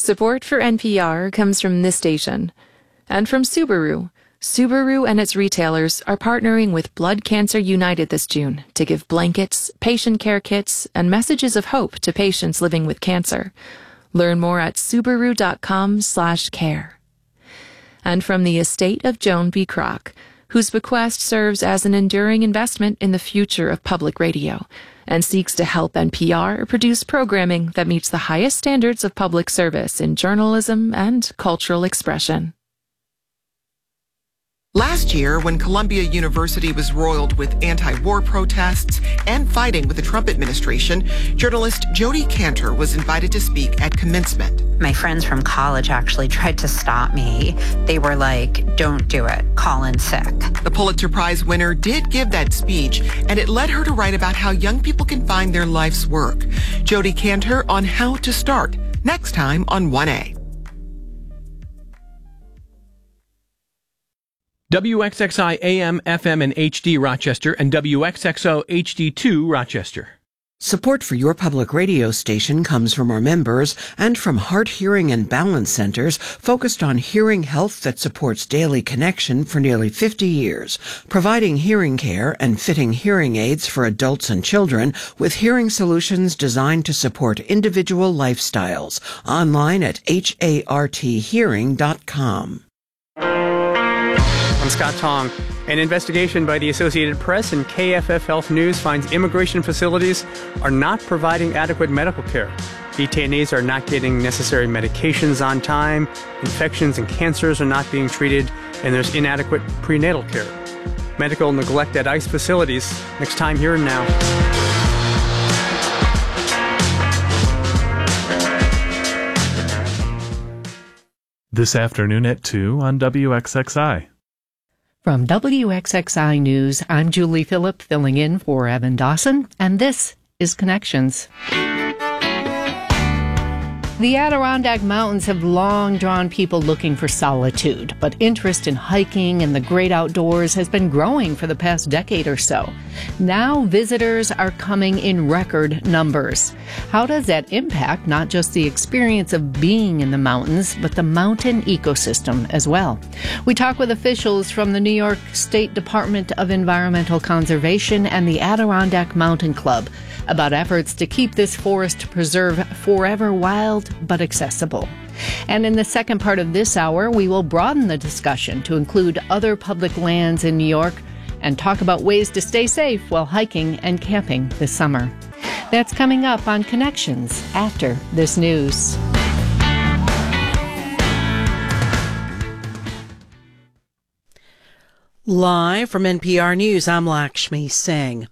Support for NPR comes from this station and from Subaru. Subaru and its retailers are partnering with Blood Cancer United this June to give blankets, patient care kits, and messages of hope to patients living with cancer. Learn more at Subaru.com/care. And from the estate of Joan B. Kroc, whose bequest serves as an enduring investment in the future of public radio and seeks to help NPR produce programming that meets the highest standards of public service in journalism and cultural expression. Last year, when Columbia University was roiled with anti-war protests and fighting with the Trump administration, journalist Jodi Kantor was invited to speak at commencement. My friends from college actually tried to stop me. They were like, "Don't do it. Call in sick." The Pulitzer Prize winner did give that speech, and it led her to write about how young people can find their life's work. Jodi Kantor on how to start, next time on 1A. WXXI AM, FM, and HD Rochester, and WXXO HD2 Rochester. Support for your public radio station comes from our members and from Heart, Hearing, and Balance Centers focused on hearing health that supports daily connection for nearly 50 years, providing hearing care and fitting hearing aids for adults and children with hearing solutions designed to support individual lifestyles. Online at harthearing.com. I'm Scott Tong. An investigation by the Associated Press and KFF Health News finds immigration facilities are not providing adequate medical care. Detainees are not getting necessary medications on time, infections and cancers are not being treated, and there's inadequate prenatal care. Medical neglect at ICE facilities. Next time, here and now. This afternoon at 2 on WXXI. From WXXI News, I'm Julie Phillip, filling in for Evan Dawson, and this is Connections. The Adirondack Mountains have long drawn people looking for solitude, but interest in hiking and the great outdoors has been growing for the past decade or so. Now visitors are coming in record numbers. How does that impact not just the experience of being in the mountains, but the mountain ecosystem as well? We talk with officials from the New York State Department of Environmental Conservation and the Adirondack Mountain Club about efforts to keep this forest preserve forever wild but accessible. And in the second part of this hour, we will broaden the discussion to include other public lands in New York and talk about ways to stay safe while hiking and camping this summer. That's coming up on Connections after this news. Live from NPR News, I'm Lakshmi Singh.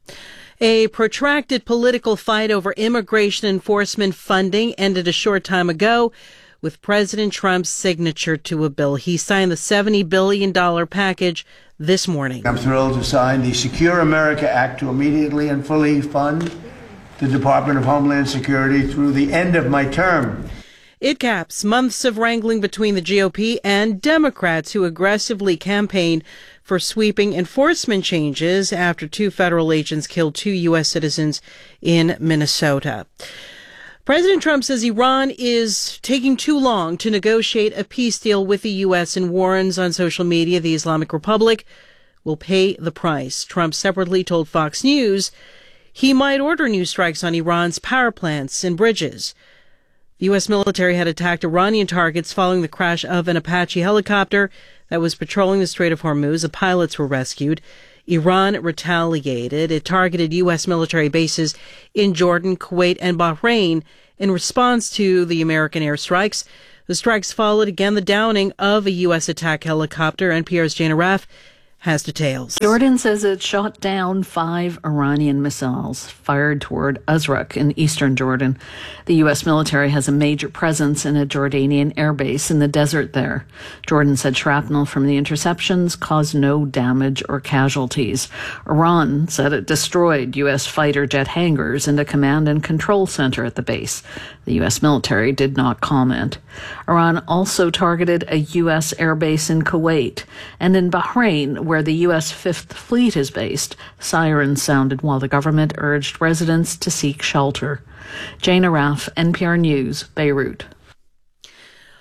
A protracted political fight over immigration enforcement funding ended a short time ago with President Trump's signature to a bill. He signed the $70 billion package this morning. I'm thrilled to sign the Secure America Act to immediately and fully fund the Department of Homeland Security through the end of my term. It caps months of wrangling between the GOP and Democrats who aggressively campaigned for sweeping enforcement changes after 2 federal agents killed 2 U.S. citizens in Minnesota. President Trump says Iran is taking too long to negotiate a peace deal with the U.S. and warns on social media the Islamic Republic will pay the price. Trump separately told Fox News he might order new strikes on Iran's power plants and bridges. The U.S. military had attacked Iranian targets following the crash of an Apache helicopter that was patrolling the Strait of Hormuz. The pilots were rescued. Iran retaliated. It targeted U.S. military bases in Jordan, Kuwait, and Bahrain in response to the American airstrikes. The strikes followed again the downing of a U.S. attack helicopter. NPR's Jana Raff has details. Jordan says it shot down 5 Iranian missiles fired toward Azraq in eastern Jordan. The U.S. military has a major presence in a Jordanian airbase in the desert there. Jordan said shrapnel from the interceptions caused no damage or casualties. Iran said it destroyed U.S. fighter jet hangars and a command and control center at the base. The U.S. military did not comment. Iran also targeted a U.S. airbase in Kuwait and in Bahrain, where the U.S. Fifth Fleet is based. Sirens sounded while the government urged residents to seek shelter. Jana Raff, NPR News, Beirut.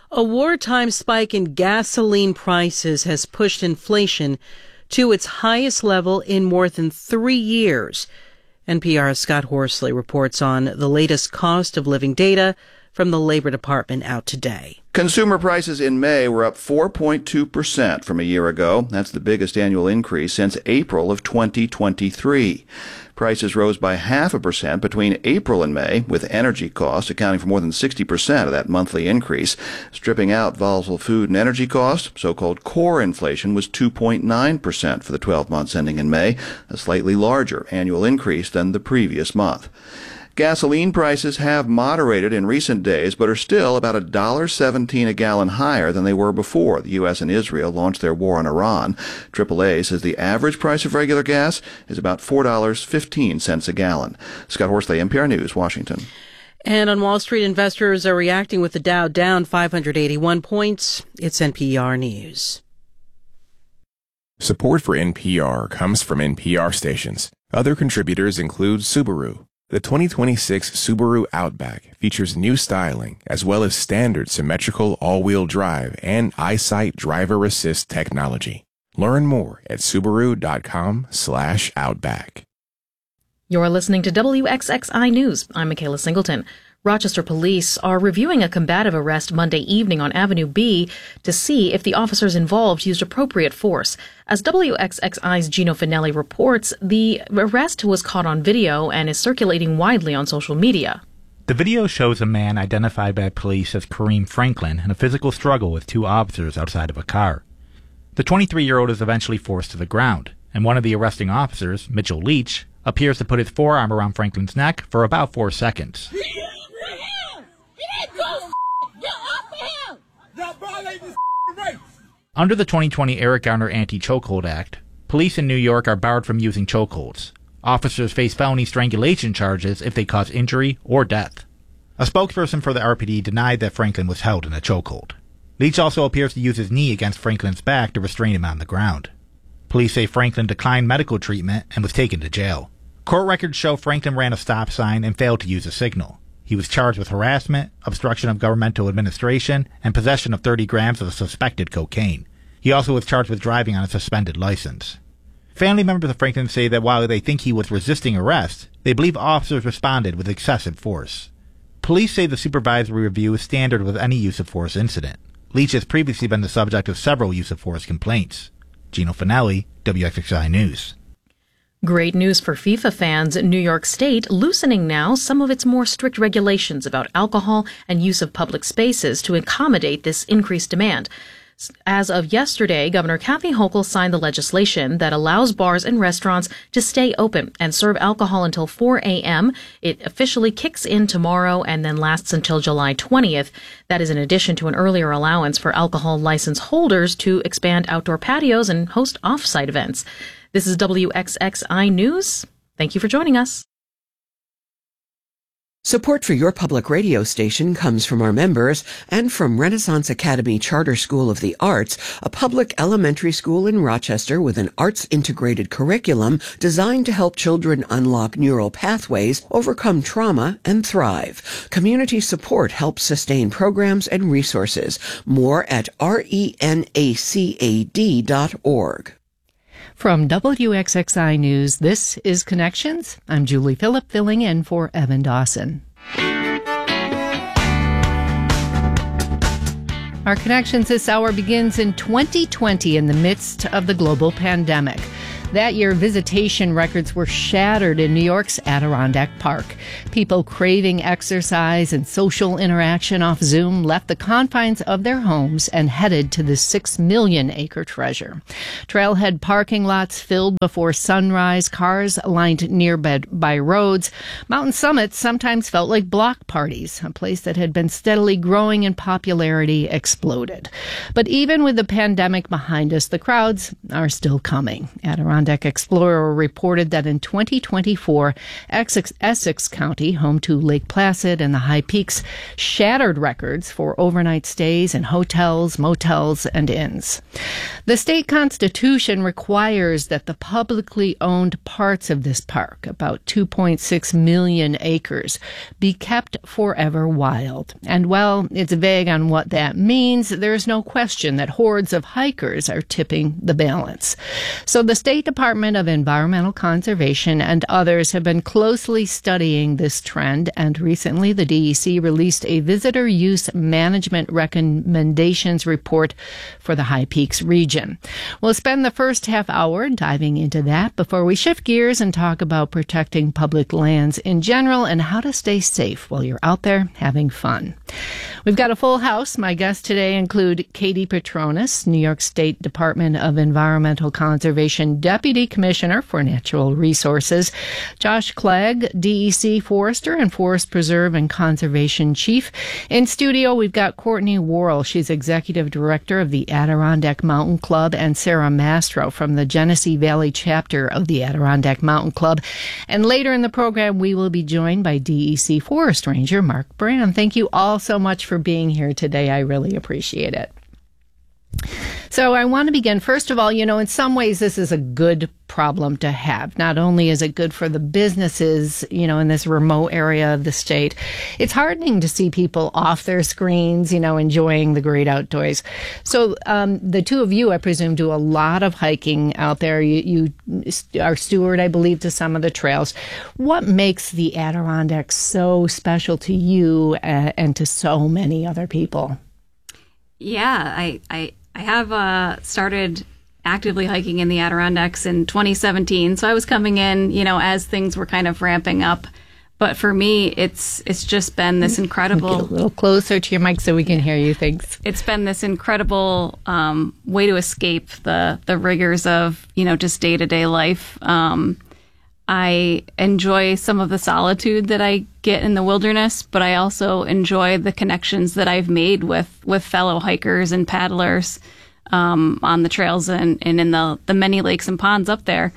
A wartime spike in gasoline prices has pushed inflation to its highest level in more than 3 years. NPR's Scott Horsley reports on the latest cost of living data from the Labor Department out today. Consumer prices in May were up 4.2% from a year ago. That's the biggest annual increase since April of 2023. Prices rose by 0.5% between April and May, with energy costs accounting for more than 60% of that monthly increase. Stripping out volatile food and energy costs, so-called core inflation was 2.9% for the 12 months ending in May, a slightly larger annual increase than the previous month. Gasoline prices have moderated in recent days, but are still about $1.17 a gallon higher than they were before the U.S. and Israel launched their war on Iran. AAA says the average price of regular gas is about $4.15 a gallon. Scott Horsley, NPR News, Washington. And on Wall Street, investors are reacting with the Dow down 581 points. It's NPR News. Support for NPR comes from NPR stations. Other contributors include Subaru. The 2026 Subaru Outback features new styling as well as standard symmetrical all-wheel drive and EyeSight driver assist technology. Learn more at Subaru.com/Outback. You're listening to WXXI News. I'm Michaela Singleton. Rochester police are reviewing a combative arrest Monday evening on Avenue B to see if the officers involved used appropriate force. As WXXI's Gino Finelli reports, the arrest was caught on video and is circulating widely on social media. The video shows a man identified by police as Kareem Franklin in a physical struggle with two officers outside of a car. The 23-year-old is eventually forced to the ground, and one of the arresting officers, Mitchell Leach, appears to put his forearm around Franklin's neck for about 4 seconds. Under the 2020 Eric Garner Anti-Chokehold Act, police in New York are barred from using chokeholds. Officers face felony strangulation charges if they cause injury or death. A spokesperson for the RPD denied that Franklin was held in a chokehold. Leach also appears to use his knee against Franklin's back to restrain him on the ground. Police say Franklin declined medical treatment and was taken to jail. Court records show Franklin ran a stop sign and failed to use a signal. He was charged with harassment, obstruction of governmental administration, and possession of 30 grams of suspected cocaine. He also was charged with driving on a suspended license. Family members of Franklin say that while they think he was resisting arrest, they believe officers responded with excessive force. Police say the supervisory review is standard with any use of force incident. Leach has previously been the subject of several use of force complaints. Gino Finelli, WXXI News. Great news for FIFA fans. New York State loosening now some of its more strict regulations about alcohol and use of public spaces to accommodate this increased demand. As of yesterday, Governor Kathy Hochul signed the legislation that allows bars and restaurants to stay open and serve alcohol until 4 a.m. It officially kicks in tomorrow and then lasts until July 20th. That is in addition to an earlier allowance for alcohol license holders to expand outdoor patios and host off-site events. This is WXXI News. Thank you for joining us. Support for your public radio station comes from our members and from Renaissance Academy Charter School of the Arts, a public elementary school in Rochester with an arts-integrated curriculum designed to help children unlock neural pathways, overcome trauma, and thrive. Community support helps sustain programs and resources. More at renacad.org. From WXXI News, this is Connections. I'm Julie Phillip, filling in for Evan Dawson. Our Connections this hour begins in 2020 in the midst of the global pandemic. That year, visitation records were shattered in New York's Adirondack Park. People craving exercise and social interaction off Zoom left the confines of their homes and headed to the 6 million acre treasure. Trailhead parking lots filled before sunrise, cars lined nearby roads. Mountain summits sometimes felt like block parties. A place that had been steadily growing in popularity exploded. But even with the pandemic behind us, the crowds are still coming. Adirondack Adirondack Explorer reported that in 2024, Essex County, home to Lake Placid and the High Peaks, shattered records for overnight stays in hotels, motels, and inns. The state constitution requires that the publicly owned parts of this park, about 2.6 million acres, be kept forever wild. And while it's vague on what that means, there's no question that hordes of hikers are tipping the balance. So the State Department of Environmental Conservation and others have been closely studying this trend, and recently the DEC released a visitor use management recommendations report for the High Peaks region. We'll spend the first half hour diving into that before we shift gears and talk about protecting public lands in general and how to stay safe while you're out there having fun. We've got a full house. My guests today include Katie Petronas, New York State Department of Environmental Conservation Deputy Commissioner for Natural Resources, Josh Clegg, DEC Forester and Forest Preserve and Conservation Chief. In studio, we've got Courtney Worrell. She's Executive Director of the Adirondack Mountain Club, and Sarah Mastro from the Genesee Valley chapter of the Adirondack Mountain Club. And later in the program, we will be joined by DEC Forest Ranger Mark Brand. Thank you all so much for being here today. I really appreciate it. So I want to begin, first of all, in some ways this is a good problem to have. Not only is it good for the businesses, in this remote area of the state, it's heartening to see people off their screens, enjoying the great outdoors. So the two of you, I presume, do a lot of hiking out there. You are steward, I believe, to some of the trails. What makes the Adirondacks so special to you and to so many other people? Yeah, I have started actively hiking in the Adirondacks in 2017. So I was coming in, as things were kind of ramping up. But for me, it's just been this incredible... Get a little closer to your mic so we can hear you. Thanks. It's been this incredible way to escape the rigors of, just day-to-day life. I enjoy some of the solitude that I get in the wilderness, but I also enjoy the connections that I've made with fellow hikers and paddlers on the trails and in the many lakes and ponds up there.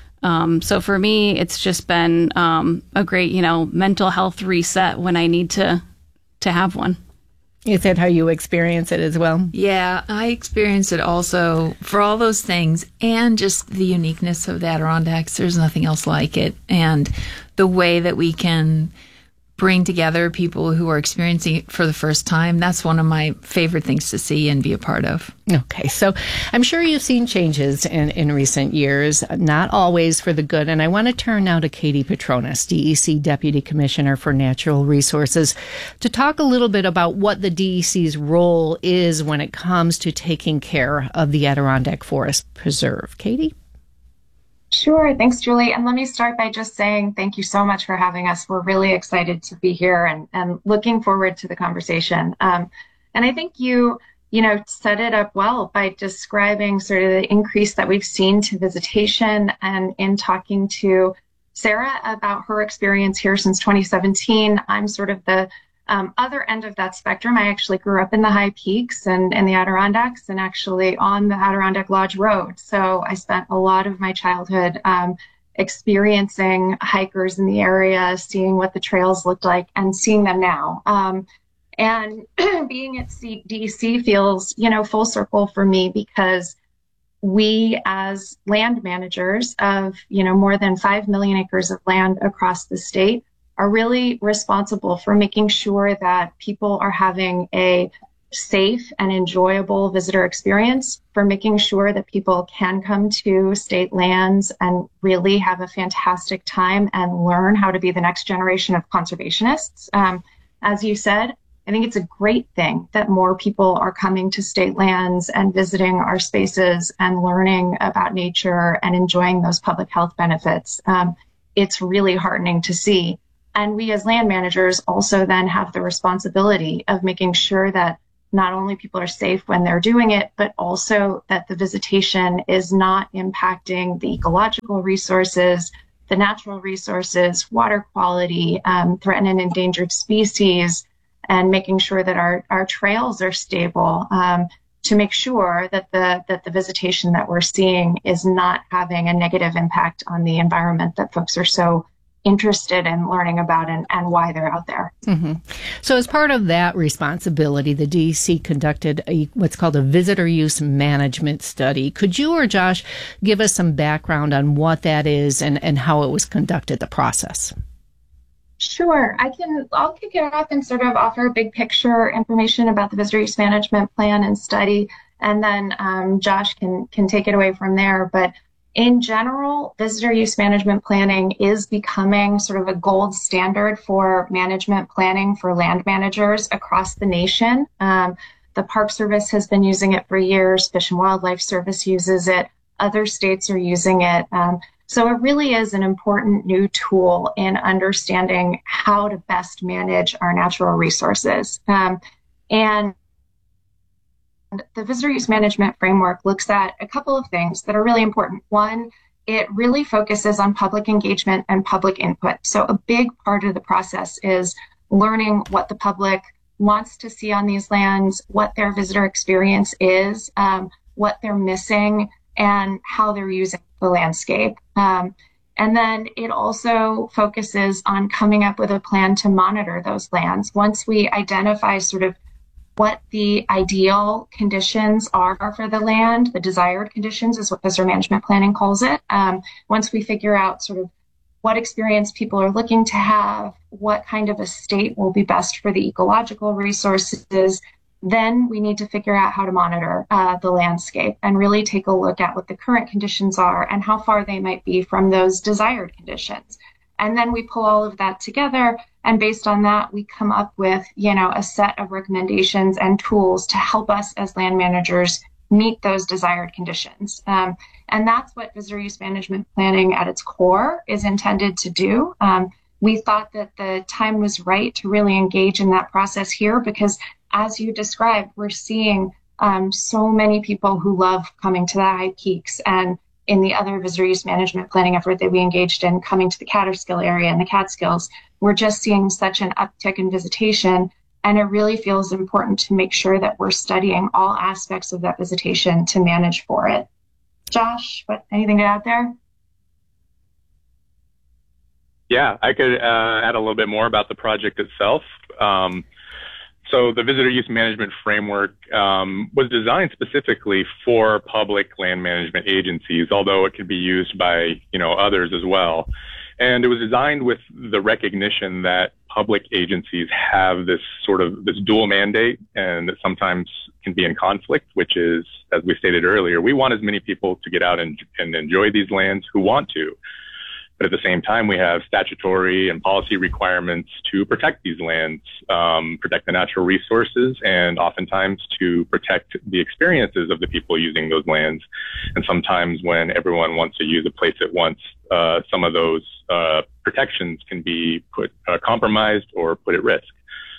So for me, it's just been a great, mental health reset when I need to have one. Is that how you experience it as well? Yeah, I experience it also for all those things and just the uniqueness of the Adirondacks. There's nothing else like it. And the way that we can bring together people who are experiencing it for the first time, that's one of my favorite things to see and be a part of. Okay, so I'm sure you've seen changes in recent years, not always for the good. And I want to turn now to Katie Petronas, DEC Deputy Commissioner for Natural Resources, to talk a little bit about what the DEC's role is when it comes to taking care of the Adirondack Forest Preserve. Katie? Sure. Thanks, Julie. And let me start by just saying thank you so much for having us. We're really excited to be here and looking forward to the conversation. And I think you set it up well by describing sort of the increase that we've seen to visitation, and in talking to Sarah about her experience here since 2017. I'm sort of the other end of that spectrum. I actually grew up in the High Peaks and in the Adirondacks, and actually on the Adirondack Lodge Road. So I spent a lot of my childhood experiencing hikers in the area, seeing what the trails looked like and seeing them now. And being at DEC feels, full circle for me, because we as land managers of, more than 5 million acres of land across the state are really responsible for making sure that people are having a safe and enjoyable visitor experience, for making sure that people can come to state lands and really have a fantastic time and learn how to be the next generation of conservationists. As you said, I think it's a great thing that more people are coming to state lands and visiting our spaces and learning about nature and enjoying those public health benefits. It's really heartening to see. And we as land managers also then have the responsibility of making sure that not only people are safe when they're doing it, but also that the visitation is not impacting the ecological resources, the natural resources, water quality, threatened and endangered species, and making sure that our trails are stable. to make sure that the visitation that we're seeing is not having a negative impact on the environment that folks are so interested in learning about and why they're out there. Mm-hmm. So as part of that responsibility, the DEC conducted what's called a visitor use management study. Could you or Josh give us some background on what that is and how it was conducted, the process? Sure. I'll kick it off and sort of offer big picture information about the visitor use management plan and study, and then Josh can take it away from there. But in general, visitor use management planning is becoming sort of a gold standard for management planning for land managers across the nation. The Park Service has been using it for years. Fish and Wildlife Service uses it. Other states are using it. So it really is an important new tool in understanding how to best manage our natural resources. And the visitor use management framework looks at a couple of things that are really important. One, it really focuses on public engagement and public input. So a big part of the process is learning what the public wants to see on these lands, what their visitor experience is, what they're missing, and how they're using the landscape. And then it also focuses on coming up with a plan to monitor those lands. Once we identify sort of what the ideal conditions are for the land, the desired conditions is what visitor management planning calls it. Once we figure out sort of what experience people are looking to have, what kind of a state will be best for the ecological resources, then we need to figure out how to monitor the landscape and really take a look at what the current conditions are and how far they might be from those desired conditions. And then we pull all of that together, and based on that, we come up with, a set of recommendations and tools to help us as land managers meet those desired conditions. And that's what visitor use management planning at its core is intended to do. We thought that the time was right to really engage in that process here because, as you described, we're seeing so many people who love coming to the high peaks, and in the other visitor use management planning effort that we engaged in coming to the Catskill area and the Catskills, we're just seeing such an uptick in visitation, and it really feels important to make sure that we're studying all aspects of that visitation to manage for it. Josh, anything to add there? Yeah, I could add a little bit more about the project itself. So the visitor use management framework was designed specifically for public land management agencies, although it could be used by, others as well. And it was designed with the recognition that public agencies have this dual mandate, and that sometimes can be in conflict, which is, as we stated earlier, we want as many people to get out and enjoy these lands who want to. But at the same time, we have statutory and policy requirements to protect these lands, protect the natural resources, and oftentimes to protect the experiences of the people using those lands. And sometimes when everyone wants to use a place at once, some of those protections can be put compromised or put at risk.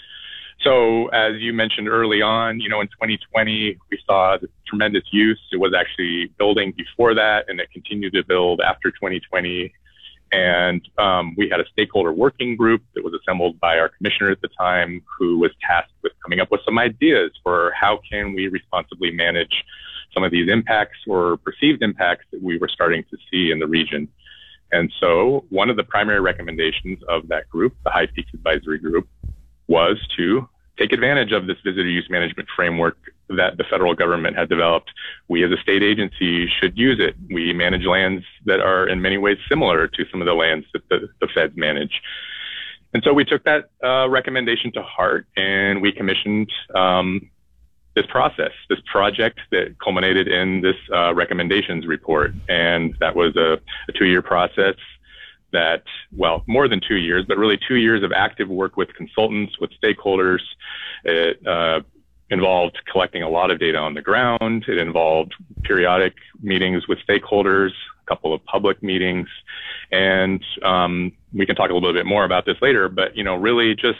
So as you mentioned early on, in 2020, we saw the tremendous use. It was actually building before that, and it continued to build after 2020. And we had a stakeholder working group that was assembled by our commissioner at the time, who was tasked with coming up with some ideas for how can we responsibly manage some of these impacts or perceived impacts that we were starting to see in the region. And so one of the primary recommendations of that group, the High Peaks Advisory Group, was to take advantage of this visitor use management framework that the federal government had developed. We as a state agency should use it. We manage lands that are in many ways similar to some of the lands that the feds manage. And so we took that recommendation to heart, and we commissioned this project that culminated in this recommendations report. And that was a 2-year process that, well, more than 2 years, but really 2 years of active work with consultants, with stakeholders. It involved collecting a lot of data on the ground. It involved periodic meetings with stakeholders, a couple of public meetings. And we can talk a little bit more about this later, but, really just,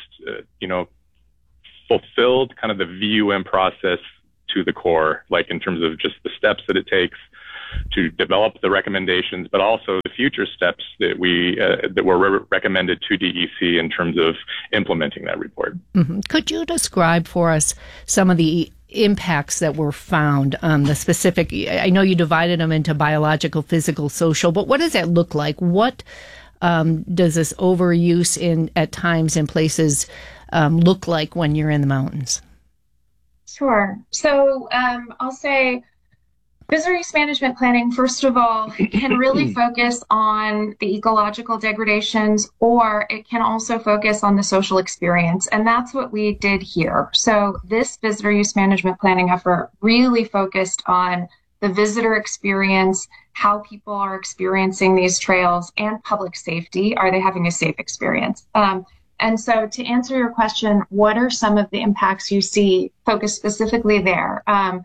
fulfilled kind of the VUM process to the core, like in terms of just the steps that it takes to develop the recommendations, but also the future steps that were recommended to DEC in terms of implementing that report. Mm-hmm. Could you describe for us some of the impacts that were found, the specific, I know you divided them into biological, physical, social, but what does that look like? What does this overuse at times in places look like when you're in the mountains? Sure. So I'll say visitor use management planning, first of all, can really focus on the ecological degradations, or it can also focus on the social experience. And that's what we did here. So this visitor use management planning effort really focused on the visitor experience, how people are experiencing these trails, and public safety. Are they having a safe experience? And so to answer your question, what are some of the impacts you see focused specifically there?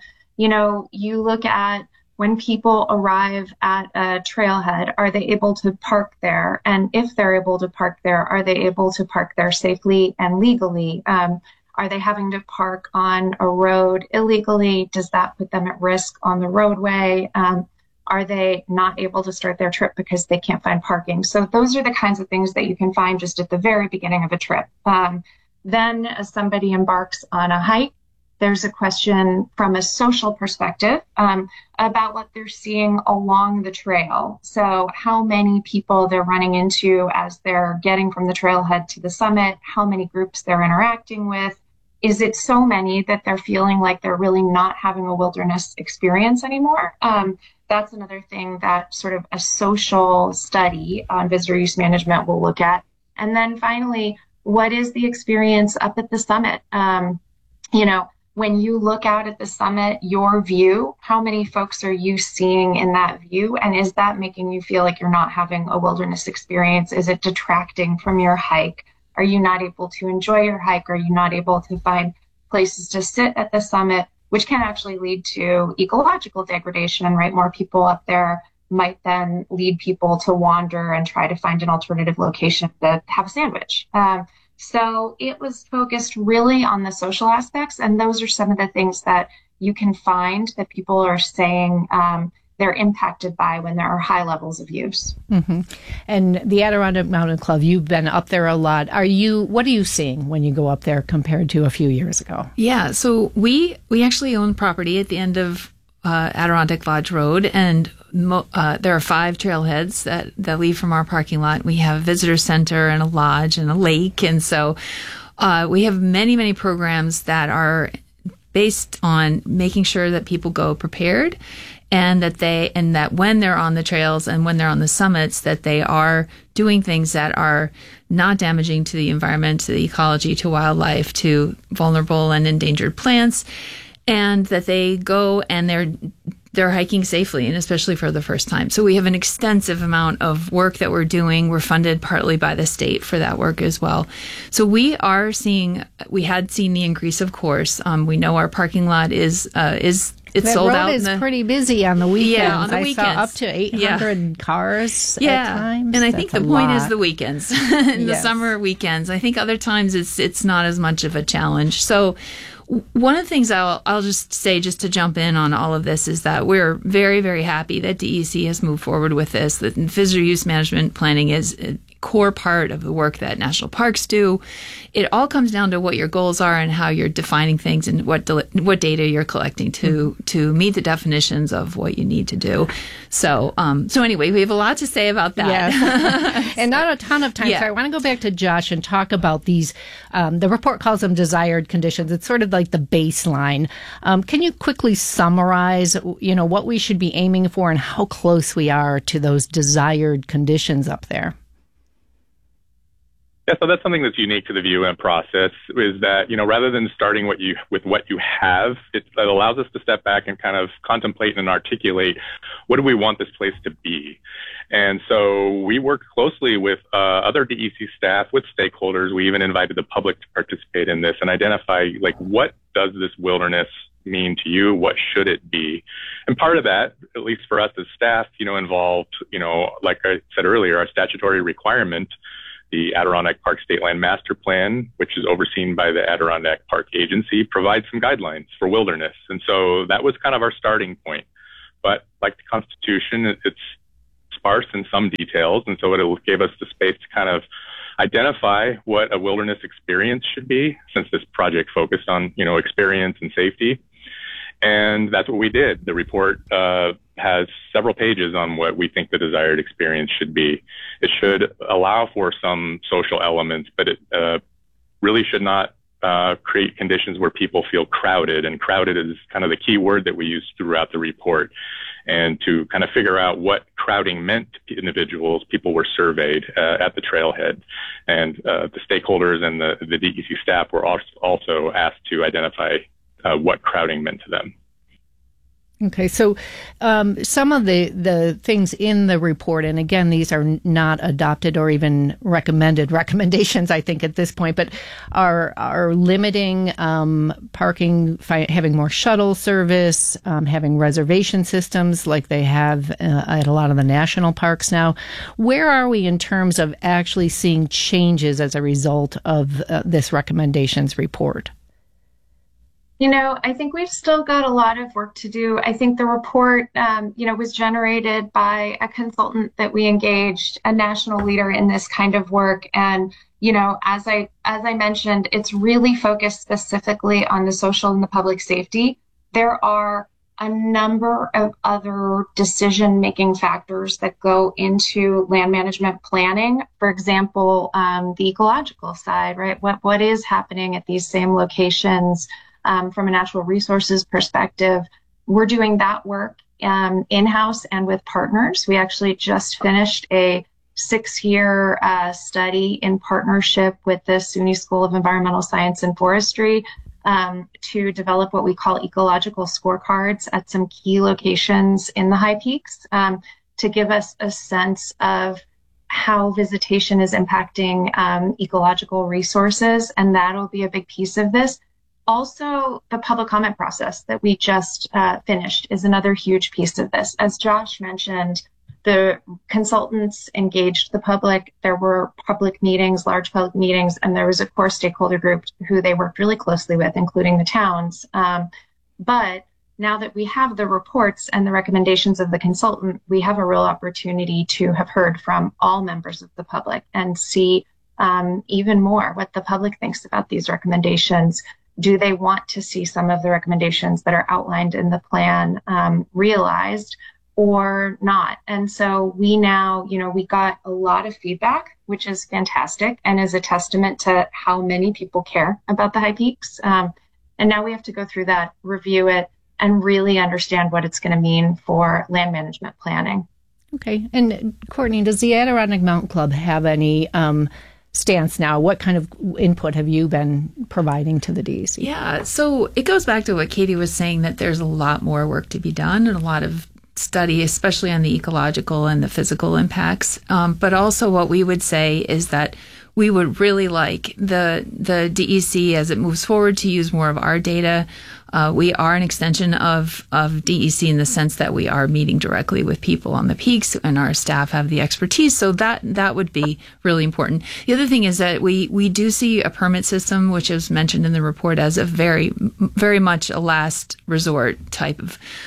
You look at when people arrive at a trailhead, are they able to park there? And if they're able to park there, are they able to park there safely and legally? Are they having to park on a road illegally? Does that put them at risk on the roadway? Are they not able to start their trip because they can't find parking? So those are the kinds of things that you can find just at the very beginning of a trip. Then as somebody embarks on a hike, there's a question from a social perspective about what they're seeing along the trail. So how many people they're running into as they're getting from the trailhead to the summit, how many groups they're interacting with. Is it so many that they're feeling like they're really not having a wilderness experience anymore? That's another thing that sort of a social study on visitor use management will look at. And then finally, what is the experience up at the summit? When you look out at the summit, your view, how many folks are you seeing in that view? And is that making you feel like you're not having a wilderness experience? Is it detracting from your hike? Are you not able to enjoy your hike? Are you not able to find places to sit at the summit, which can actually lead to ecological degradation, right? More people up there might then lead people to wander and try to find an alternative location to have a sandwich. So it was focused really on the social aspects, and those are some of the things that you can find that people are saying they're impacted by when there are high levels of use. Mm-hmm. And the Adirondack Mountain Club, you've been up there a lot. What are you seeing when you go up there compared to a few years ago? Yeah, so we actually own property at the end of Adirondack Lodge Road, and there are 5 trailheads that leave from our parking lot. We have a visitor center and a lodge and a lake, and so we have many, many programs that are based on making sure that people go prepared, and that when they're on the trails and when they're on the summits, that they are doing things that are not damaging to the environment, to the ecology, to wildlife, to vulnerable and endangered plants, and that they go and they're hiking safely, and especially for the first time. So we have an extensive amount of work that we're doing. We're funded partly by the state for that work as well. So we had seen the increase, of course. We know our parking lot is sold out. That road is pretty busy on the weekends. Yeah, on the weekends. I saw up to 800 cars at times. And I think the point is the weekends, in the summer weekends. I think other times it's not as much of a challenge. So one of the things I'll just say, just to jump in on all of this, is that we're very, very happy that DEC has moved forward with this, that visitor use management planning is a core part of the work that national parks do. It all comes down to what your goals are and how you're defining things and what data you're collecting to meet the definitions of what you need to do. So anyway, we have a lot to say about that. Yes. And not a ton of time. Yeah. So I want to go back to Josh and talk about these. The report calls them desired conditions. It's sort of like the baseline. Can you quickly summarize, what we should be aiming for and how close we are to those desired conditions up there? Yeah, so that's something that's unique to the VUM process, is that, rather than starting with what you have, it allows us to step back and kind of contemplate and articulate, what do we want this place to be? And so we work closely with other DEC staff, with stakeholders. We even invited the public to participate in this and identify, what does this wilderness mean to you? What should it be? And part of that, at least for us as staff, involved, like I said earlier, our statutory requirement, the Adirondack Park State Land Master Plan, which is overseen by the Adirondack Park Agency, provides some guidelines for wilderness. And so that was kind of our starting point. But like the Constitution, it's sparse in some details. And so it gave us the space to kind of identify what a wilderness experience should be, since this project focused on, experience and safety. And that's what we did. The report has several pages on what we think the desired experience should be. It should allow for some social elements, but it really should not create conditions where people feel crowded. And crowded is kind of the key word that we use throughout the report. And to kind of figure out what crowding meant to individuals, people were surveyed at the trailhead. And the stakeholders and the DEC staff were also asked to identify what crowding meant to them. Okay, so some of the things in the report, and again, these are not adopted or even recommended recommendations, I think, at this point, but are limiting parking, having more shuttle service, having reservation systems like they have at a lot of the national parks now. Where are we in terms of actually seeing changes as a result of this recommendations report? You know, I think we've still got a lot of work to do. I think the report, was generated by a consultant that we engaged, a national leader in this kind of work. And, as I mentioned, it's really focused specifically on the social and the public safety. There are a number of other decision-making factors that go into land management planning. For example, the ecological side, right? What is happening at these same locations? From a natural resources perspective, we're doing that work in-house and with partners. We actually just finished a 6-year study in partnership with the SUNY School of Environmental Science and Forestry to develop what we call ecological scorecards at some key locations in the High Peaks to give us a sense of how visitation is impacting ecological resources, and that'll be a big piece of this. Also, the public comment process that we just finished is another huge piece of this. As Josh mentioned, the consultants engaged the public. There were public meetings, large public meetings, and there was a core stakeholder group who they worked really closely with, including the towns. But now that we have the reports and the recommendations of the consultant, we have a real opportunity to have heard from all members of the public and see even more what the public thinks about these recommendations. Do they want to see some of the recommendations that are outlined in the plan realized or not? And so we now, we got a lot of feedback, which is fantastic and is a testament to how many people care about the High Peaks. And now we have to go through that, review it, and really understand what it's going to mean for land management planning. Okay. And Courtney, does the Adirondack Mountain Club have any stance now? What kind of input have you been providing to the DEC? Yeah, so it goes back to what Katie was saying, that there's a lot more work to be done and a lot of study, especially on the ecological and the physical impacts. But also what we would say is that we would really like the DEC, as it moves forward, to use more of our data. We are an extension of DEC in the sense that we are meeting directly with people on the peaks, and our staff have the expertise. So that would be really important. The other thing is that we do see a permit system, which is mentioned in the report, as a very, very much a last resort type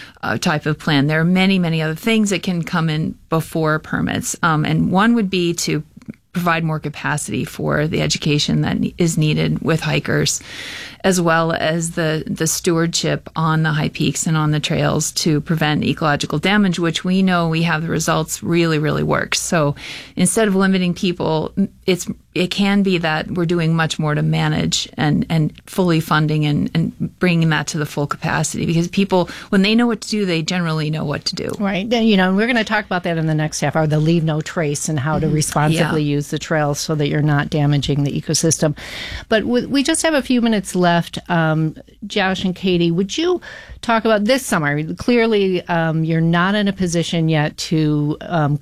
of plan. There are many, many other things that can come in before permits. And one would be to provide more capacity for the education that is needed with hikers, as well as the stewardship on the high peaks and on the trails to prevent ecological damage, which we know we have the results really, really works. So instead of limiting people, it can be that we're doing much more to manage and fully funding and bringing that to the full capacity, because people, when they know what to do, they generally know what to do. Right. And, we're going to talk about that in the next half hour, the leave no trace and how to responsibly use the trails so that you're not damaging the ecosystem. But we just have a few minutes left. Josh and Katie, would you talk about this summer? Clearly, you're not in a position yet to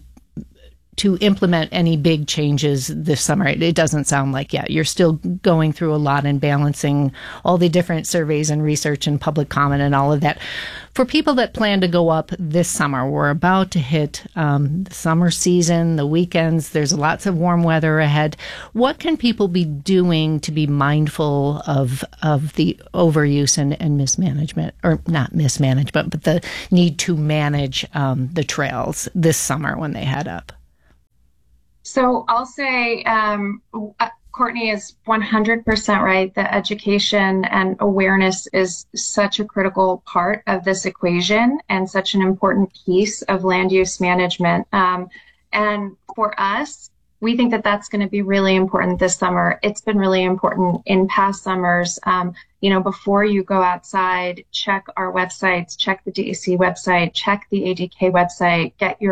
implement any big changes this summer. It doesn't sound like yet. You're still going through a lot and balancing all the different surveys and research and public comment and all of that. For people that plan to go up this summer, we're about to hit the summer season, the weekends. There's lots of warm weather ahead. What can people be doing to be mindful of the overuse and mismanagement, or not mismanagement, but the need to manage the trails this summer when they head up? So I'll say Courtney is 100% right. The education and awareness is such a critical part of this equation and such an important piece of land use management. And for us, we think that that's going to be really important this summer. It's been really important in past summers. Before you go outside, check our websites, check the DEC website, check the ADK website,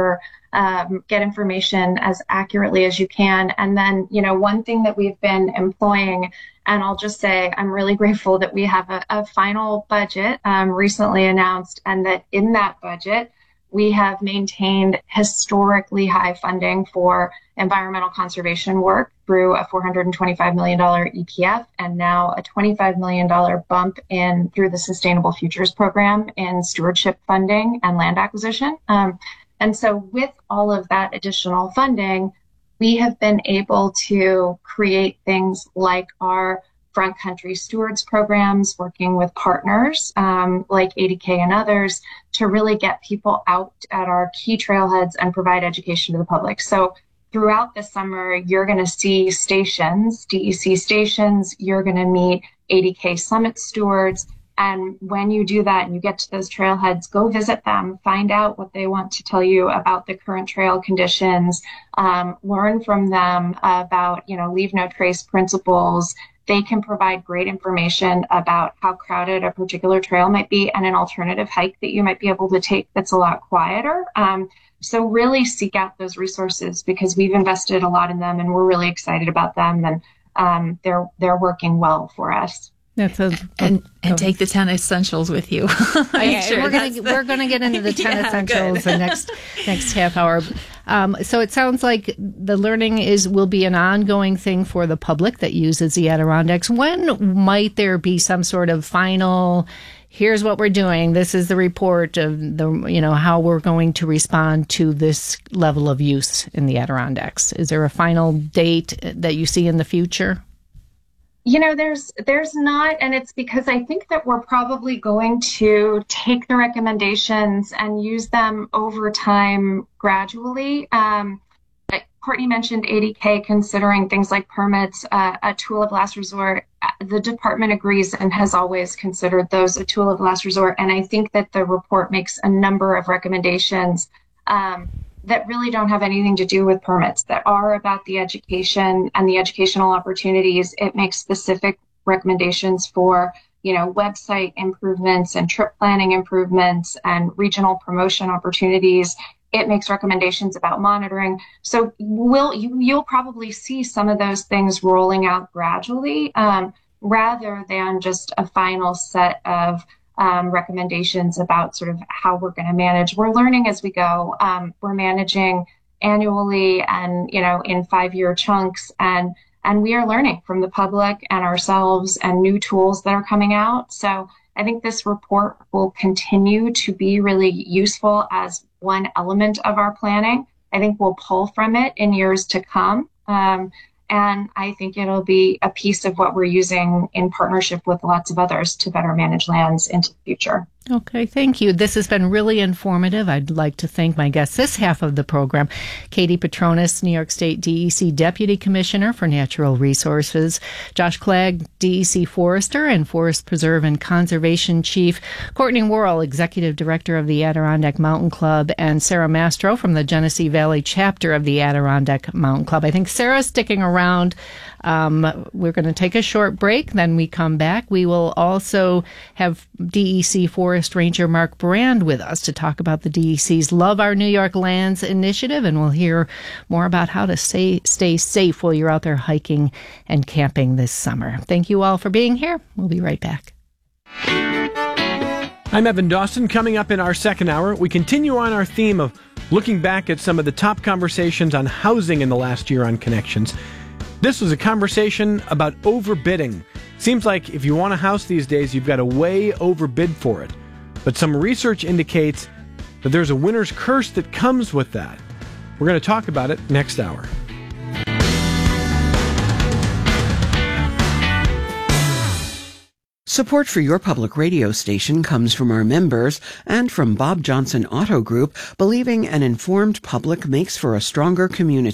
get information as accurately as you can. And then, one thing that we've been employing, and I'll just say I'm really grateful that we have a final budget recently announced, and that in that budget, we have maintained historically high funding for environmental conservation work through a $425 million EPF and now a $25 million bump in through the Sustainable Futures Program in stewardship funding and land acquisition. And so with all of that additional funding, we have been able to create things like our Front Country Stewards programs, working with partners like ADK and others to really get people out at our key trailheads and provide education to the public. So throughout the summer, you're going to see stations, DEC stations, you're going to meet ADK Summit stewards. And when you do that and you get to those trailheads, go visit them, find out what they want to tell you about the current trail conditions, learn from them about, leave no trace principles. They can provide great information about how crowded a particular trail might be and an alternative hike that you might be able to take that's a lot quieter. So really seek out those resources because we've invested a lot in them and we're really excited about them, and they're working well for us. And take the 10 essentials with you. We're going to get into the 10 essentials the next half hour. So it sounds like the learning will be an ongoing thing for the public that uses the Adirondacks. When might there be some sort of final, here's what we're doing, this is the report of how we're going to respond to this level of use in the Adirondacks? Is there a final date that you see in the future? There's not, and it's because I think that we're probably going to take the recommendations and use them over time gradually. Courtney mentioned ADK considering things like permits a tool of last resort. The department agrees and has always considered those a tool of last resort. And I think that the report makes a number of recommendations that really don't have anything to do with permits, that are about the education and the educational opportunities. It makes specific recommendations for, website improvements and trip planning improvements and regional promotion opportunities. It makes recommendations about monitoring. So you'll probably see some of those things rolling out gradually, rather than just a final set of recommendations about sort of how we're going to manage. We're learning as we go. We're managing annually and, in 5-year chunks. And we are learning from the public and ourselves and new tools that are coming out. So I think this report will continue to be really useful as one element of our planning. I think we'll pull from it in years to come. And I think it'll be a piece of what we're using in partnership with lots of others to better manage lands into the future. Okay, thank you. This has been really informative. I'd like to thank my guests this half of the program, Katie Petronas, New York State DEC Deputy Commissioner for Natural Resources, Josh Clegg, DEC Forester and Forest Preserve and Conservation Chief, Courtney Worrell, Executive Director of the Adirondack Mountain Club, and Sarah Mastro from the Genesee Valley chapter of the Adirondack Mountain Club. I think Sarah's sticking around. We're going to take a short break. Then we come back. We will also have DEC Forest Ranger Mark Brand with us to talk about the DEC's Love Our New York Lands initiative, and we'll hear more about how to stay safe while you're out there hiking and camping this summer. Thank you all for being here. We'll be right back. I'm Evan Dawson. Coming up in our second hour, we continue on our theme of looking back at some of the top conversations on housing in the last year on Connections. This was a conversation about overbidding. Seems like if you want a house these days, you've got to way overbid for it. But some research indicates that there's a winner's curse that comes with that. We're going to talk about it next hour. Support for your public radio station comes from our members and from Bob Johnson Auto Group, believing an informed public makes for a stronger community.